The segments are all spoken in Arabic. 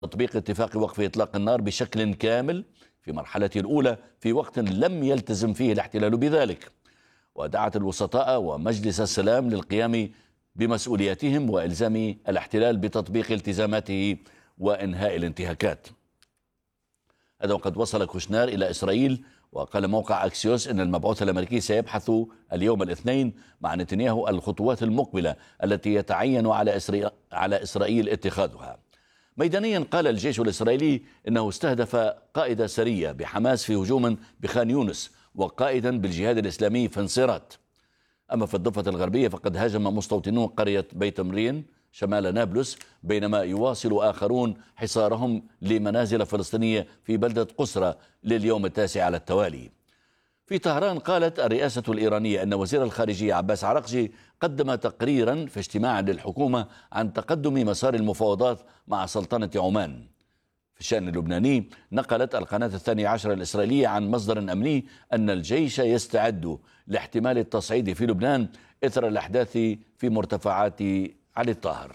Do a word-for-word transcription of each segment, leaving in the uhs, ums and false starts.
تطبيق اتفاق وقف إطلاق النار بشكل كامل في مرحلته الأولى في وقت لم يلتزم فيه الاحتلال بذلك. ودعت الوسطاء ومجلس السلام للقيام بمسؤولياتهم وإلزام الاحتلال بتطبيق التزاماته وإنهاء الانتهاكات. هذا وقد وصل كوشنر إلى إسرائيل، وقال موقع أكسيوس أن المبعوث الأمريكي سيبحث اليوم الاثنين مع نتنياهو الخطوات المقبلة التي يتعين على إسرائيل, على إسرائيل اتخاذها. ميدانيا قال الجيش الإسرائيلي أنه استهدف قائد سرية بحماس في هجوم بخان يونس وقائدا بالجهاد الإسلامي في انصيرات. أما في الضفة الغربية فقد هاجم مستوطنون قرية بيت مرين شمال نابلس، بينما يواصل آخرون حصارهم لمنازل فلسطينية في بلدة قسرة لليوم التاسع على التوالي. في طهران قالت الرئاسة الإيرانية أن وزير الخارجية عباس عراقجي قدم تقريرا في اجتماع للحكومة عن تقدم مسار المفاوضات مع سلطنة عمان. في الشأن اللبناني نقلت القناة الثانية عشر الإسرائيلية عن مصدر أمني أن الجيش يستعد لاحتمال التصعيد في لبنان إثر الأحداث في مرتفعات علي الطاهر.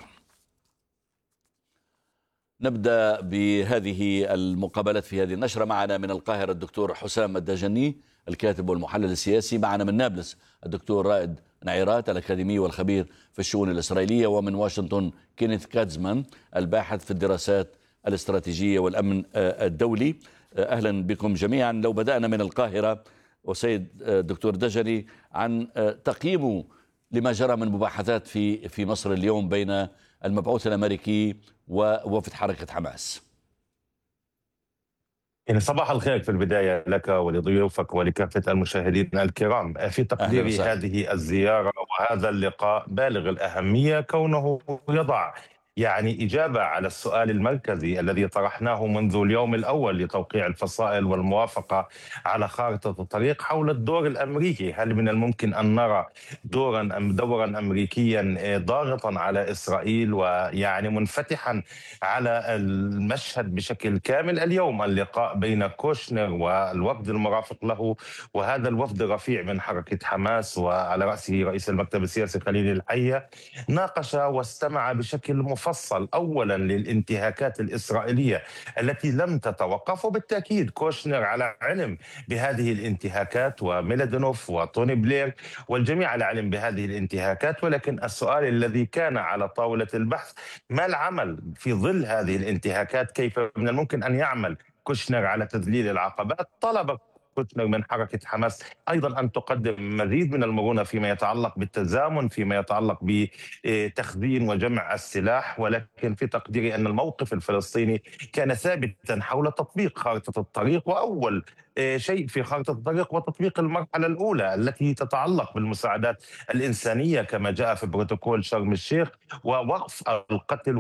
نبدأ بهذه المقابلات في هذه النشرة. معنا من القاهرة الدكتور حسام الدجني الكاتب والمحلل السياسي، معنا من نابلس الدكتور رائد نعيرات الأكاديمي والخبير في الشؤون الإسرائيلية، ومن واشنطن كينيث كاتزمان الباحث في الدراسات الاستراتيجية والأمن الدولي. أهلا بكم جميعا. لو بدأنا من القاهرة وسيد دكتور دجني عن تقييمه لما جرى من مباحثات في في مصر اليوم بين المبعوث الأمريكي ووفد حركة حماس. يعني صباح الخير في البداية لك ولضيوفك ولكافة المشاهدين الكرام. في تقديري هذه الزيارة وهذا اللقاء بالغ الأهمية، كونه يضع يعني إجابة على السؤال المركزي الذي طرحناه منذ اليوم الأول لتوقيع الفصائل والموافقة على خارطة الطريق حول الدور الأمريكي. هل من الممكن أن نرى دورا دورا أمريكيا ضاغطا على إسرائيل ويعني منفتحا على المشهد بشكل كامل؟ اليوم اللقاء بين كوشنر والوفد المرافق له، وهذا الوفد رفيع من حركة حماس وعلى رأسه رئيس المكتب السياسي خليل الحية، ناقش واستمع بشكل مفصل فصل أولا للانتهاكات الإسرائيلية التي لم تتوقف، وبالتأكيد كوشنر على علم بهذه الانتهاكات وميلادينوف وتوني بلير والجميع على علم بهذه الانتهاكات. ولكن السؤال الذي كان على طاولة البحث: ما العمل في ظل هذه الانتهاكات؟ كيف من الممكن أن يعمل كوشنر على تذليل العقبات؟ طلب كوشنر من حركة حماس أيضا أن تقدم مزيد من المرونة فيما يتعلق بالتزامن، فيما يتعلق بتخزين وجمع السلاح. ولكن في تقديري أن الموقف الفلسطيني كان ثابتا حول تطبيق خارطة الطريق، وأول شيء في خارطة الطريق وتطبيق المرحلة الأولى التي تتعلق بالمساعدات الإنسانية كما جاء في بروتوكول شرم الشيخ، ووقف القتل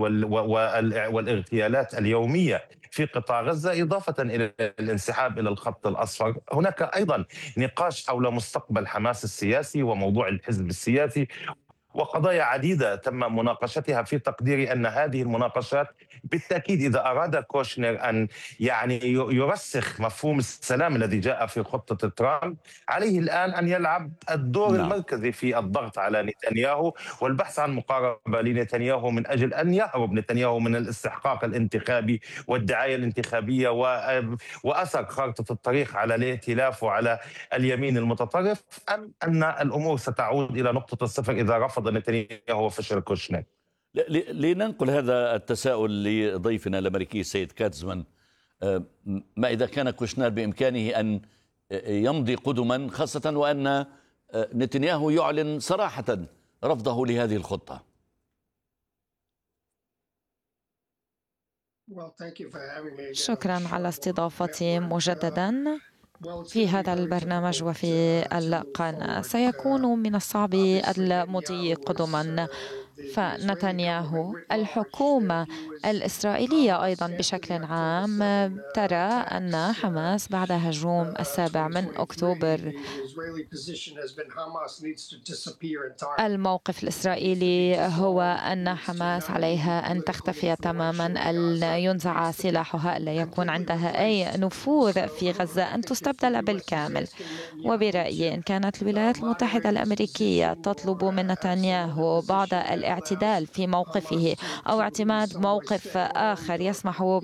والاغتيالات اليومية في قطاع غزة، إضافة إلى الانسحاب إلى الخط الأصفر. هناك أيضا نقاش حول مستقبل حماس السياسي وموضوع الحزب السياسي وقضايا عديدة تم مناقشتها. في تقديري أن هذه المناقشات بالتأكيد إذا أراد كوشنر أن يعني يرسخ مفهوم السلام الذي جاء في خطة ترامب، عليه الآن أن يلعب الدور نعم. المركزي في الضغط على نتنياهو والبحث عن مقاربة لنتنياهو من أجل أن يهرب نتنياهو من الاستحقاق الانتخابي والدعاية الانتخابية وأثر خارطة الطريق على الائتلاف وعلى اليمين المتطرف، أم أن الأمور ستعود إلى نقطة الصفر إذا رفض نتنياهو وفشل كوشنر. لننقل هذا التساؤل لضيفنا الأمريكي السيد كاتزمان، ما إذا كان كوشنر بإمكانه أن يمضي قدما، خاصة وأن نتنياهو يعلن صراحة رفضه لهذه الخطة؟ شكرا على استضافتي مجددا في هذا البرنامج وفي القناة. سيكون من الصعب المضي قدما، فنتنياهو الحكومة الإسرائيلية أيضا بشكل عام ترى أن حماس بعد هجوم السابع من أكتوبر الموقف الإسرائيلي هو أن حماس عليها أن تختفي تماما، أن ينزع سلاحها، ألا يكون عندها أي نفوذ في غزة، أن تستبدل بالكامل. وبرأيي إن كانت الولايات المتحدة الأمريكية تطلب من نتنياهو بعض الاعتدال في موقفه أو اعتماد موقف آخر يسمح